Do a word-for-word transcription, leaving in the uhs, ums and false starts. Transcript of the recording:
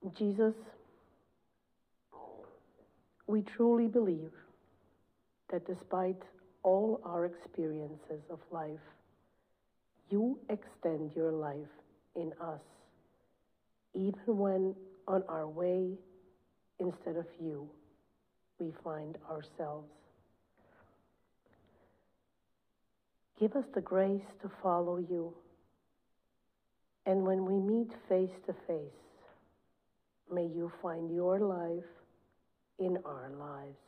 Jesus, we truly believe that despite all our experiences of life, you extend your life in us, even when on our way, instead of you, we find ourselves. Give us the grace to follow you, and when we meet face to face, may you find your life in our lives.